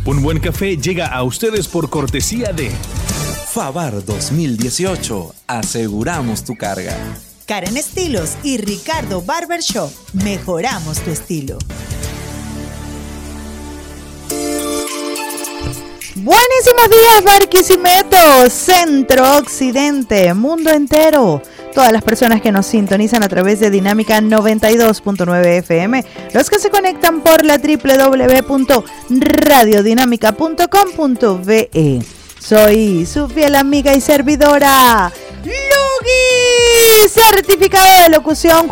Un buen café llega a ustedes por cortesía de Favar 2018. Aseguramos tu carga. Karen Estilos y Ricardo Barbershop. Mejoramos tu estilo. Buenísimos días, Barquisimeto, Centro, Occidente, mundo entero. Todas las personas que nos sintonizan a través de Dinámica 92.9 FM, los que se conectan por la www.radiodinámica.com.be. Soy su fiel amiga y servidora, Lugi, certificado de locución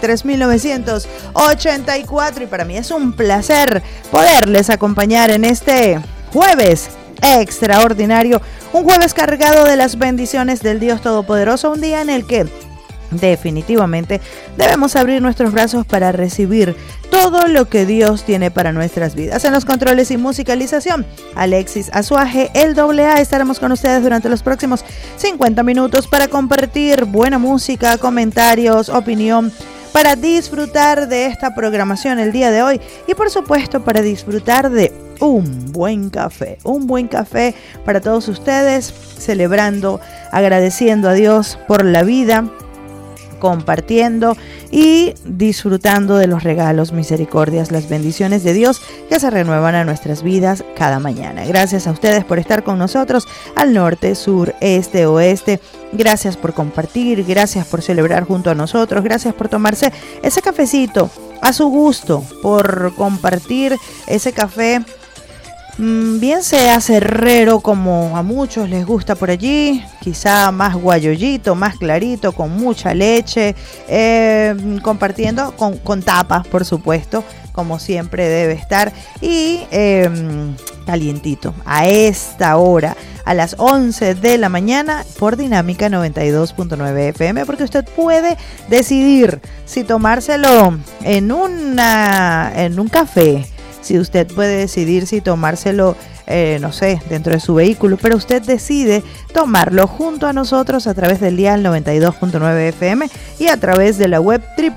43.984, y para mí es un placer poderles acompañar en este jueves extraordinario, un jueves cargado de las bendiciones del Dios Todopoderoso, un día en el que definitivamente debemos abrir nuestros brazos para recibir todo lo que Dios tiene para nuestras vidas. En los controles y musicalización, Alexis Azuaje, el AA. Estaremos con ustedes durante los próximos 50 minutos para compartir buena música, comentarios, opinión, para disfrutar de esta programación el día de hoy y por supuesto para disfrutar de un buen café para todos ustedes, celebrando, agradeciendo a Dios por la vida, compartiendo y disfrutando de los regalos, misericordias, las bendiciones de Dios que se renuevan a nuestras vidas cada mañana. Gracias a ustedes por estar con nosotros al norte, sur, este, oeste. Gracias por compartir, gracias por celebrar junto a nosotros, gracias por tomarse ese cafecito a su gusto, por compartir ese café, bien sea cerrero como a muchos les gusta por allí, quizá más guayollito, más clarito, con mucha leche, compartiendo con tapas, por supuesto, como siempre debe estar, y calientito a esta hora, a las 11 de la mañana por Dinámica 92.9 FM, porque usted puede decidir si tomárselo en un café, si usted puede decidir si tomárselo, no sé, dentro de su vehículo, pero usted decide tomarlo junto a nosotros a través del dial 92.9 FM y a través de la web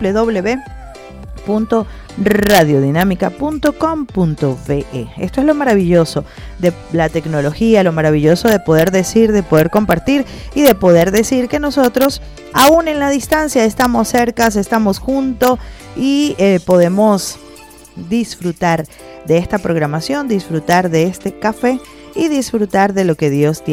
www.radiodinámica.com.be. Esto es lo maravilloso de la tecnología, lo maravilloso de poder decir, de poder compartir y de poder decir que nosotros, aún en la distancia, estamos cerca, estamos juntos y podemos disfrutar de esta programación, disfrutar de este café y disfrutar de lo que Dios tiene